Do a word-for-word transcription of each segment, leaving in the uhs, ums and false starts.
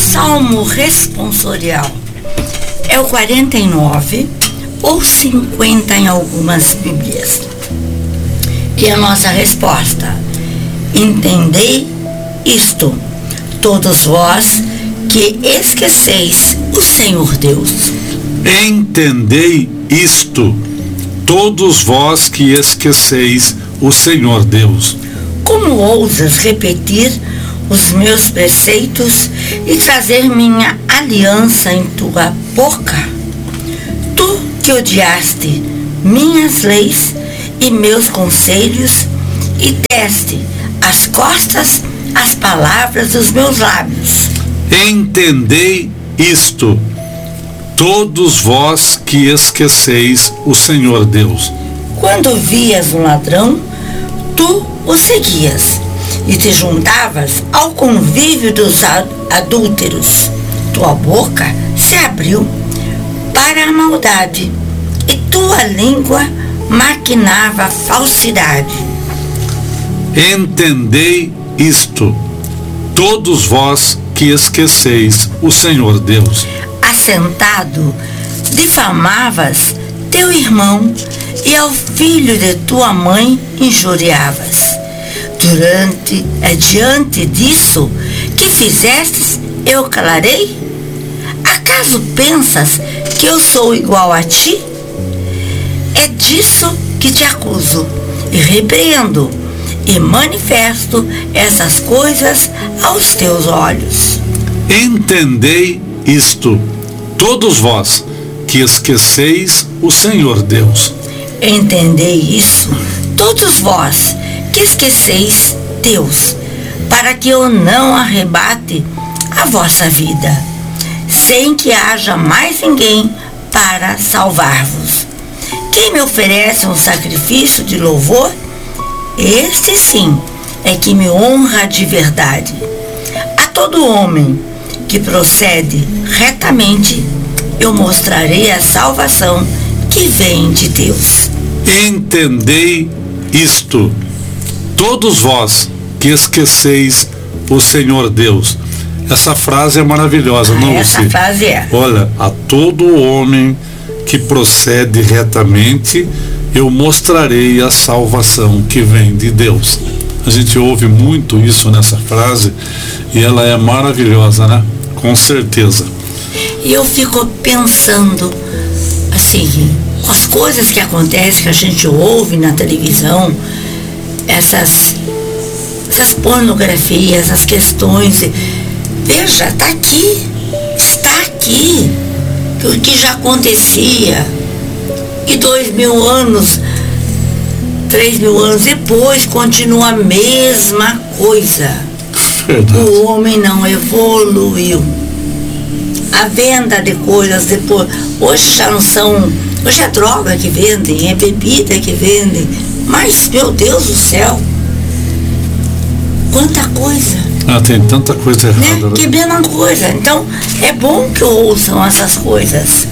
Salmo responsorial é o quarenta e nove ou cinquenta em algumas Bíblias. E a nossa resposta: entendei isto, todos vós que esqueceis o Senhor Deus. Entendei isto, todos vós que esqueceis o Senhor Deus. Como ousas repetir os meus preceitos e trazer minha aliança em tua boca? Tu que odiaste minhas leis e meus conselhos e deste as costas às palavras dos meus lábios. Entendei isto, todos vós que esqueceis o Senhor Deus. Quando vias um ladrão, tu o seguias e te juntavas ao convívio dos adúlteros. Tua boca se abriu para a maldade e tua língua maquinava a falsidade. Entendei isto, todos vós que esqueceis o Senhor Deus. Assentado, difamavas teu irmão e ao filho de tua mãe injuriavas. Durante, é diante disso que fizestes, eu calarei? Acaso pensas que eu sou igual a ti? É disso que te acuso e repreendo e manifesto essas coisas aos teus olhos. Entendei isto, todos vós que esqueceis o Senhor Deus. Entendei isso, todos vós que esqueceis Deus, para que eu não arrebate a vossa vida, sem que haja mais ninguém para salvar-vos. Quem me oferece um sacrifício de louvor, este sim é que me honra de verdade. A todo homem que procede retamente, eu mostrarei a salvação que vem de Deus. Entendei isto, todos vós que esqueceis o Senhor Deus. Essa frase é maravilhosa, ah, não, Essa Luci? frase é. Olha, a todo homem que procede retamente, eu mostrarei a salvação que vem de Deus. A gente ouve muito isso nessa frase e ela é maravilhosa, né? Com certeza. E eu fico pensando, assim, as coisas que acontecem, que a gente ouve na televisão, essas, essas pornografias, essas questões. Veja, está aqui, está aqui, o que já acontecia. E dois mil anos, três mil anos depois, continua a mesma coisa. Verdade. O homem não evoluiu. A venda de coisas depois, hoje já não são, hoje é droga que vendem, é bebida que vendem, mas, meu Deus do céu, quanta coisa. Ah, tem tanta coisa errada. Né? Que mesma coisa. Então, é bom que ouçam essas coisas.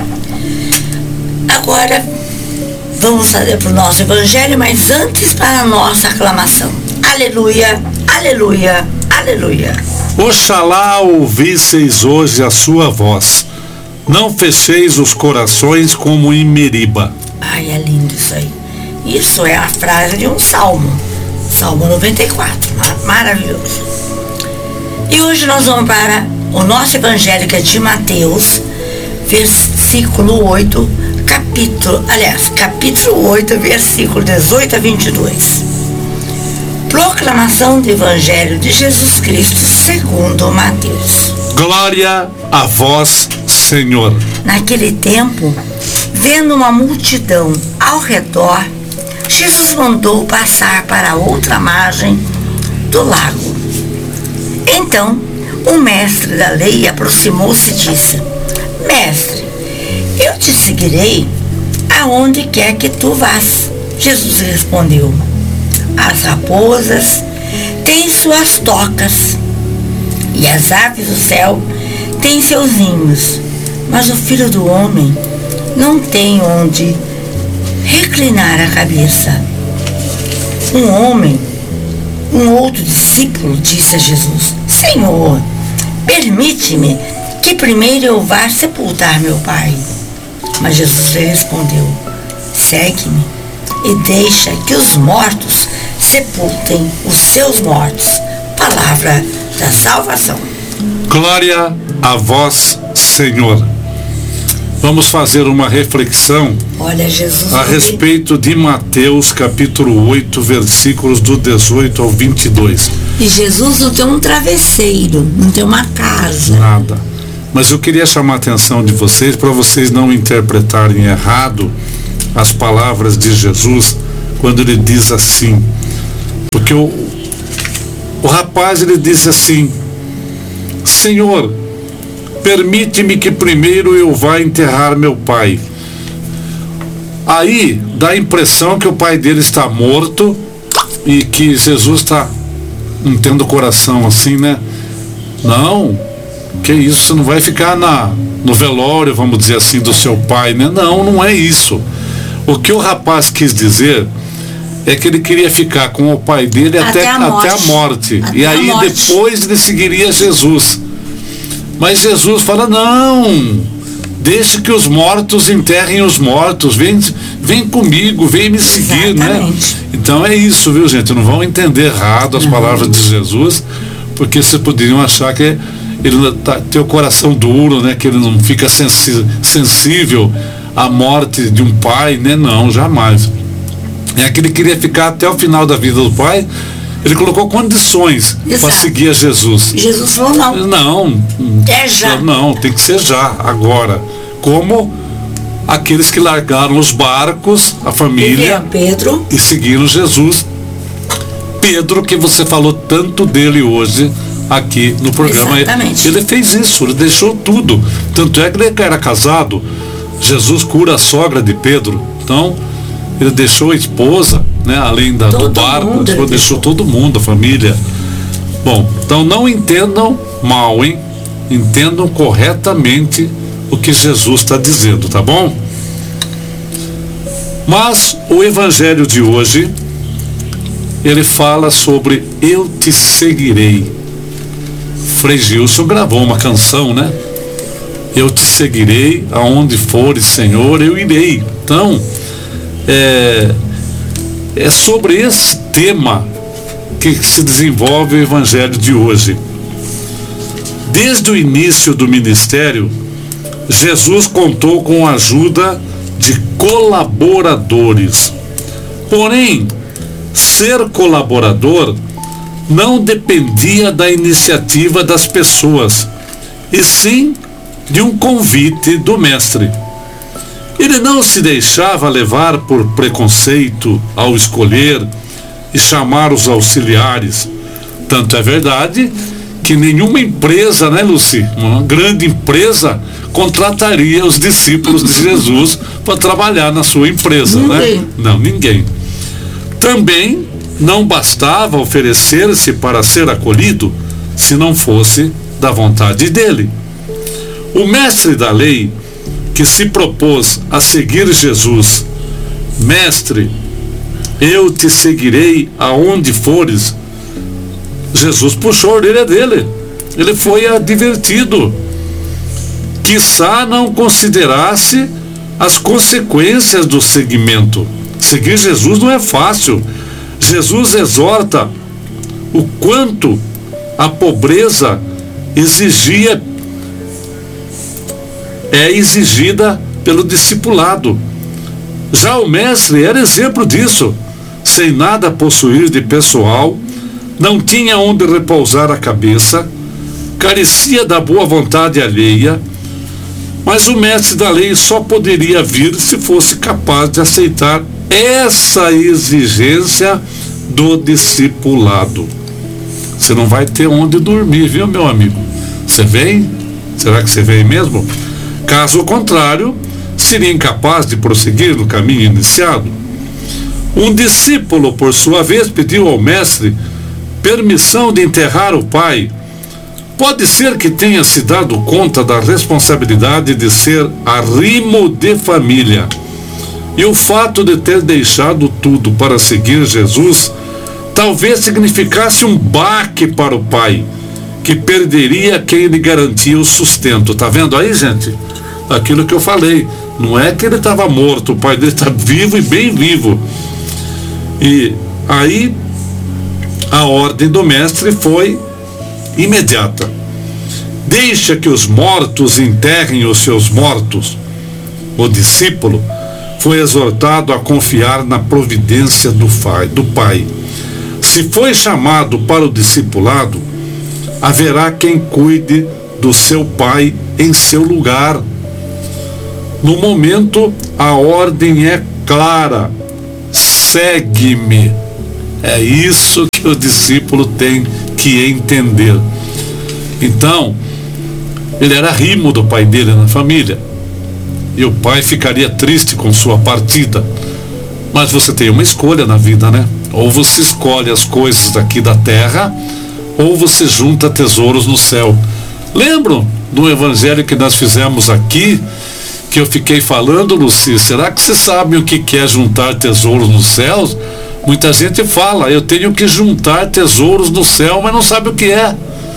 Agora, vamos fazer para o nosso evangelho, mas antes para a nossa aclamação. Aleluia, aleluia, aleluia. Oxalá ouvisseis hoje a sua voz, não fecheis os corações como em Meriba. Ai, é lindo isso aí. Isso é a frase de um salmo, Salmo noventa e quatro, maravilhoso. E hoje nós vamos para o nosso evangelho, que é de Mateus, versículo oito, capítulo, aliás, capítulo oito, versículo dezoito a vinte e dois. Proclamação do Evangelho de Jesus Cristo segundo Mateus. Glória a vós, Senhor. Naquele tempo, vendo uma multidão ao redor, Jesus mandou passar para a outra margem do lago. Então, o mestre da lei aproximou-se e disse: Mestre, eu te seguirei aonde quer que tu vás. Jesus respondeu: As raposas têm suas tocas e as aves do céu têm seus ninhos, mas o Filho do Homem não tem onde reclinar a cabeça. Um homem, um outro discípulo, disse a Jesus: Senhor, permite-me que primeiro eu vá sepultar meu pai. Mas Jesus lhe respondeu: segue-me e deixa que os mortos sepultem os seus mortos. Palavra da salvação. Glória a vós, Senhor. Vamos fazer uma reflexão Olha, Jesus, a respeito de Mateus capítulo oito, versículos do dezoito ao vinte e dois. E Jesus não tem um travesseiro, não tem uma casa. Nada. Mas eu queria chamar a atenção de vocês para vocês não interpretarem errado as palavras de Jesus quando ele diz assim. Porque o, o rapaz, ele disse assim: Senhor, permite-me que primeiro eu vá enterrar meu pai. Aí dá a impressão que o pai dele está morto e que Jesus está não tendo coração assim, né? Não, que isso, você não vai ficar na, no velório, vamos dizer assim, do seu pai, né? Não, não é isso. O que o rapaz quis dizer é que ele queria ficar com o pai dele até, até, a, morte. até a morte. Até e aí morte. Depois ele seguiria Jesus. Mas Jesus fala: não, deixe que os mortos enterrem os mortos, vem, vem comigo, vem me seguir, Exatamente. Né? Então é isso, viu, gente? Não vão entender errado as palavras de Jesus, porque vocês poderiam achar que ele tá, tem o coração duro, né? Que ele não fica sensi- sensível à morte de um pai, né? Não, jamais. É que ele queria ficar até o final da vida do pai. Ele colocou condições para seguir a Jesus. Jesus falou: não. Não. É já. Não, tem que ser já, agora. Como aqueles que largaram os barcos, a família, Pedro, e seguiram Jesus. Pedro, que você falou tanto dele hoje aqui no programa. Exatamente. Ele fez isso, ele deixou tudo. Tanto é que ele era casado. Jesus cura a sogra de Pedro. Então, ele deixou a esposa, né, além da, do barco, deixou, deixou todo mundo, a família. Bom, então não entendam mal, hein? Entendam corretamente o que Jesus está dizendo, tá bom? Mas o evangelho de hoje, ele fala sobre eu te seguirei. Frei Gilson gravou uma canção, né? Eu te seguirei, aonde fores, Senhor, eu irei. Então, É, é sobre esse tema que se desenvolve o evangelho de hoje. Desde o início do ministério, Jesus contou com a ajuda de colaboradores. Porém, ser colaborador não dependia da iniciativa das pessoas, e sim de um convite do mestre. Ele não se deixava levar por preconceito ao escolher e chamar os auxiliares. Tanto é verdade que nenhuma empresa, né, Luci? Uma grande empresa contrataria os discípulos de Jesus para trabalhar na sua empresa, ninguém. né? Não, ninguém. Também não bastava oferecer-se para ser acolhido se não fosse da vontade dele. O mestre da lei, que se propôs a seguir Jesus: Mestre, eu te seguirei aonde fores. Jesus puxou a orelha dele. Ele foi advertido. Quiçá não considerasse as consequências do seguimento. Seguir Jesus não é fácil. Jesus exorta o quanto a pobreza exigia é exigida pelo discipulado. Já o mestre era exemplo disso. Sem nada possuir de pessoal, não tinha onde repousar a cabeça, carecia da boa vontade alheia, mas o mestre da lei só poderia vir se fosse capaz de aceitar essa exigência do discipulado. Você não vai ter onde dormir, viu, meu amigo? Você vem? Será que você vem mesmo? Caso contrário, seria incapaz de prosseguir no caminho iniciado. Um discípulo, por sua vez, pediu ao mestre permissão de enterrar o pai. Pode ser que tenha se dado conta da responsabilidade de ser arrimo de família. E o fato de ter deixado tudo para seguir Jesus talvez significasse um baque para o pai, que que perderia quem lhe garantia o sustento. Tá vendo aí, gente? Aquilo que eu falei. Não é que ele estava morto, o pai dele está vivo e bem vivo. E aí a ordem do mestre foi imediata. Deixa que os mortos enterrem os seus mortos. O discípulo foi exortado a confiar na providência do pai, do pai. Se foi chamado para o discipulado, haverá quem cuide do seu pai em seu lugar. No momento, a ordem é clara: segue-me. É isso que o discípulo tem que entender. Então, ele era rimo do pai dele na família, e o pai ficaria triste com sua partida. Mas você tem uma escolha na vida, né? Ou você escolhe as coisas daqui da terra, ou você junta tesouros no céu. Lembram do evangelho que nós fizemos aqui, que eu fiquei falando, Luci? Será que vocês sabem o que é juntar tesouros nos céus? Muita gente fala: eu tenho que juntar tesouros no céu, mas não sabe o que é.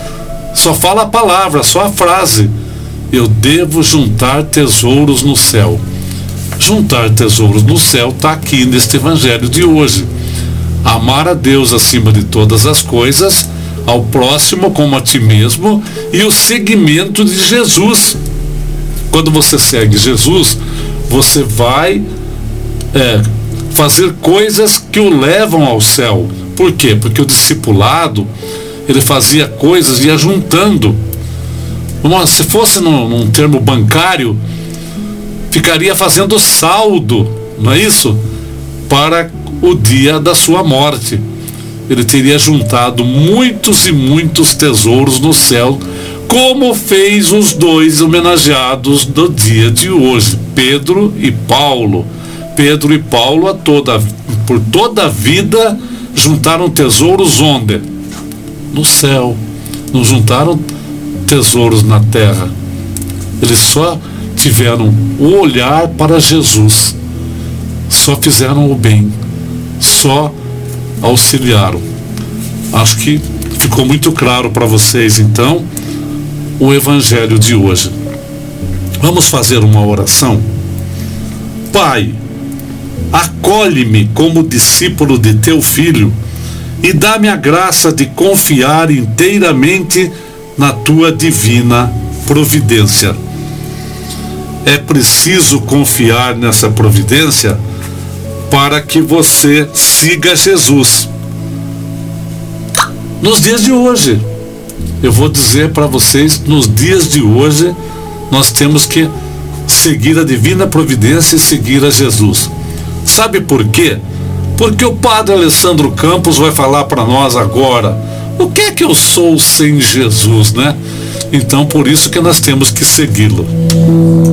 Só fala a palavra, só a frase: eu devo juntar tesouros no céu. Juntar tesouros no céu está aqui neste evangelho de hoje. Amar a Deus acima de todas as coisas, ao próximo como a ti mesmo, e o seguimento de Jesus. Quando você segue Jesus, você vai é, fazer coisas que o levam ao céu. Por quê? Porque o discipulado, ele fazia coisas, ia juntando. Mas se fosse num, num termo bancário, ficaria fazendo saldo, não é isso? Para o dia da sua morte. Ele teria juntado muitos e muitos tesouros no céu, como fez os dois homenageados do dia de hoje, Pedro e Paulo. Pedro e Paulo, a toda, por toda a vida, juntaram tesouros onde? No céu. Não juntaram tesouros na terra. Eles só tiveram o olhar para Jesus, só fizeram o bem, só auxiliaram. Acho que ficou muito claro para vocês, então, o evangelho de hoje. Vamos fazer uma oração? Pai, acolhe-me como discípulo de teu filho e dá-me a graça de confiar inteiramente na tua divina providência. É preciso confiar nessa providência para que você siga Jesus. Nos dias de hoje, eu vou dizer para vocês, nos dias de hoje, nós temos que seguir a divina providência e seguir a Jesus. Sabe por quê? Porque o padre Alessandro Campos vai falar para nós agora: o que é que eu sou sem Jesus, né? Então, por isso que nós temos que segui-lo.